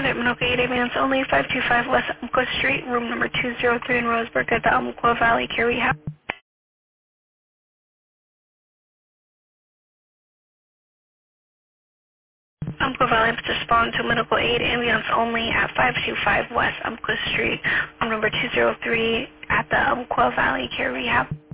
at Minocqua 8 ambulance only, 525 West Umpqua Street, room number 203 in Roseburg at the Umpqua Valley Care Rehab. Umpqua Valley to respond to Minocqua 8 ambulance only at 525 West Umpqua Street, room number 203 at the Umpqua Valley Care Rehab.